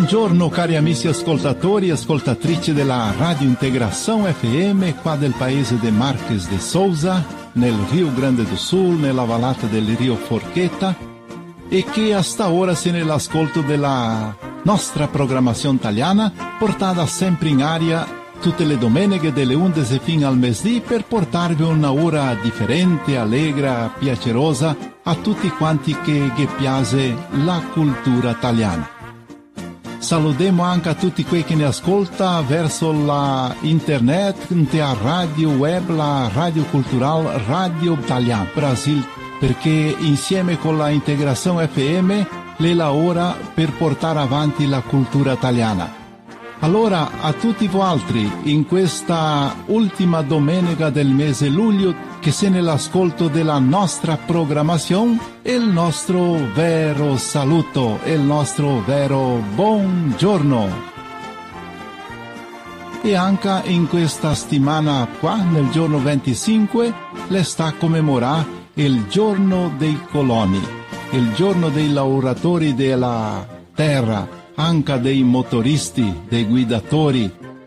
Buongiorno cari amici ascoltatori e ascoltatrici della Radio Integração FM qua del paese de Marques de Souza, nel Rio Grande do Sul, nella vallata del Rio Forchetta, e che hasta ora se nell'ascolto della nostra programmazione italiana, portata sempre in aria tutte le domeniche dalle 11 fino al mesdì per portarvi una ora differente, allegra, piacerosa a tutti quanti che piace la cultura italiana. Salutiamo anche a tutti quelli che ne ascolta verso la internet, la radio web, la radio cultural, Radio Italiana Brasil, perché insieme con la Integração FM è la ora per portare avanti la cultura italiana. Allora, a tutti voi altri, in questa ultima domenica del mese luglio, che se nell'ascolto della nostra programmazione, il nostro vero saluto, il nostro vero buongiorno. E anche in questa settimana qua, nel giorno 25, le sta commemorando il giorno dei coloni, il giorno dei lavoratori della terra, anche dei motoristi, dei guidatori.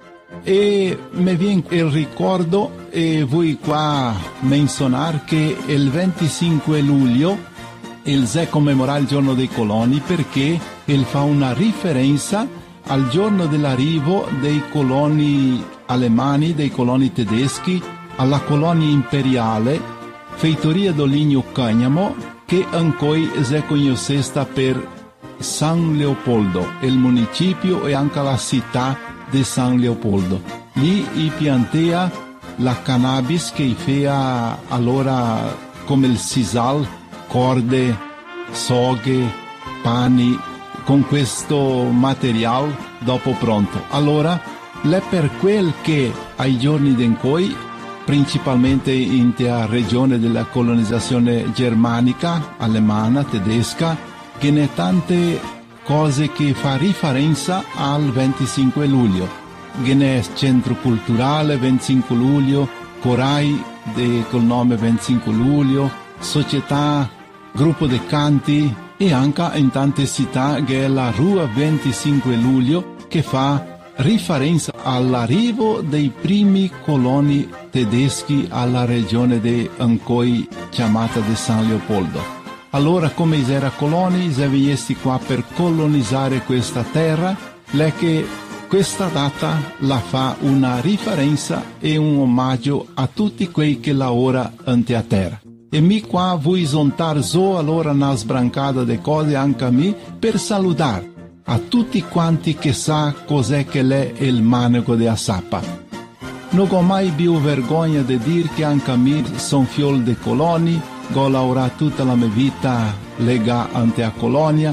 E mi viene il ricordo e vuoi qua menzionare che il 25 luglio il si commemora il giorno dei coloni perché fa una riferenza al giorno dell'arrivo dei coloni alemani, dei coloni tedeschi alla colonia imperiale Feitoria do Ligno Câgnamo, che ancora si conosce per San Leopoldo, il municipio e anche la città di San Leopoldo. Lì piantea la cannabis che faceva allora come il sisal, corde, soghe, pani, con questo materiale dopo pronto. Allora, è per quel che ai giorni d'encoi, principalmente in la regione della colonizzazione germanica, alemana, tedesca, che ne tante cose che fa riferenza al 25 luglio. Che ne centro culturale 25 luglio, corai col nome 25 luglio, società, gruppo di canti e anche in tante città che è la Rua 25 luglio che fa riferenza all'arrivo dei primi coloni tedeschi alla regione di Ancoi chiamata di San Leopoldo. Allora, come era coloni, si viesti qua per colonizzare questa terra, è che questa data la fa una riferenza e un omaggio a tutti quelli che lavorano ante a terra. E mi qua vuoi zontar zo allora una sbrancata di cose anche a me per salutare a tutti quanti che sa cos'è che è il manego di Assappa. Non ho mai più vergogna di dire che anche a me sono fiol di coloni, ho lavorato tutta la mia vita legata ante a colonia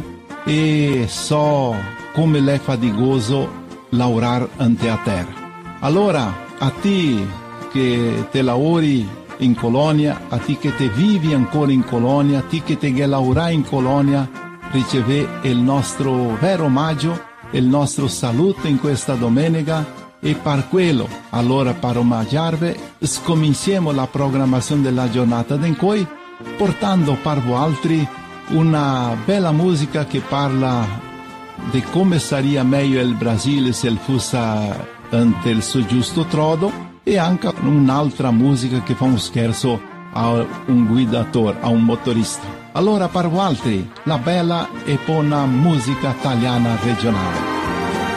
e so come è faticoso lavorare ante a terra. Allora, a te che te lavori in colonia, a te che te vivi ancora in colonia, a te che te lavori in colonia, riceve il nostro vero omaggio, il nostro saluto in questa domenica. E per quello, allora per omaggiarvi, scominciamo la programmazione della giornata in cui portando per voi altri una bella musica che parla di come sarebbe meglio il Brasile se fosse ante il suo giusto trodo, e anche un'altra musica che fa un scherzo a un guidatore, a un motorista. Allora per voi altri, la bella e buona musica italiana regionale.